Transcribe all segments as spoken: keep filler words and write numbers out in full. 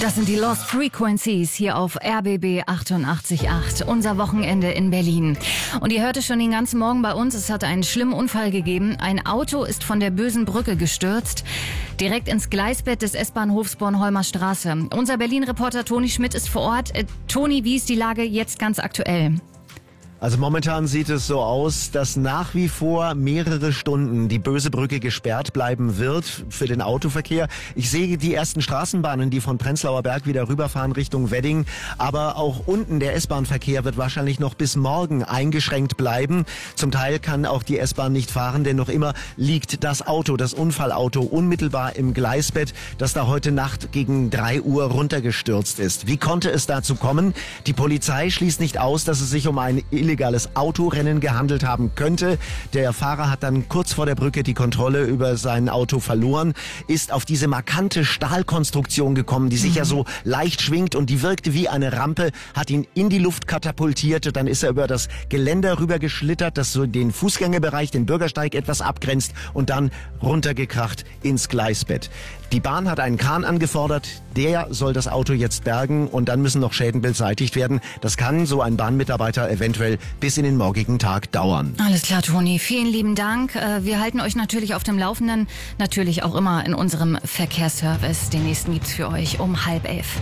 Das sind die Lost Frequencies hier auf R B B achtundachtzig Komma acht, unser Wochenende in Berlin. Und ihr hörte schon den ganzen Morgen bei uns, es hat einen schlimmen Unfall gegeben. Ein Auto ist von der bösen Brücke gestürzt, direkt ins Gleisbett des S-Bahnhofs Bornholmer Straße. Unser Berlin-Reporter Toni Schmidt ist vor Ort. Äh, Toni, wie ist die Lage jetzt ganz aktuell? Also momentan sieht es so aus, dass nach wie vor mehrere Stunden die böse Brücke gesperrt bleiben wird für den Autoverkehr. Ich sehe die ersten Straßenbahnen, die von Prenzlauer Berg wieder rüberfahren Richtung Wedding. Aber auch unten der S-Bahn-Verkehr wird wahrscheinlich noch bis morgen eingeschränkt bleiben. Zum Teil kann auch die S-Bahn nicht fahren, denn noch immer liegt das Auto, das Unfallauto, unmittelbar im Gleisbett, das da heute Nacht gegen drei Uhr runtergestürzt ist. Wie konnte es dazu kommen? Die Polizei schließt nicht aus, dass es sich um ein illegales Autorennen gehandelt haben könnte. Der Fahrer hat dann kurz vor der Brücke die Kontrolle über sein Auto verloren, ist auf diese markante Stahlkonstruktion gekommen, die sich mhm. ja so leicht schwingt und die wirkte wie eine Rampe, hat ihn in die Luft katapultiert und dann ist er über das Geländer rüber geschlittert, das so den Fußgängerbereich, den Bürgersteig etwas abgrenzt und dann runtergekracht ins Gleisbett. Die Bahn hat einen Kran angefordert, der soll das Auto jetzt bergen und dann müssen noch Schäden beseitigt werden. Das kann so ein Bahnmitarbeiter eventuell bis in den morgigen Tag dauern. Alles klar, Toni. Vielen lieben Dank. Wir halten euch natürlich auf dem Laufenden, natürlich auch immer in unserem Verkehrsservice. Den nächsten gibt's für euch um halb elf.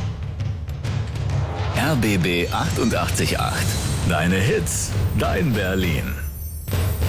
R B B achtundachtzig Komma acht. Deine Hits, dein Berlin.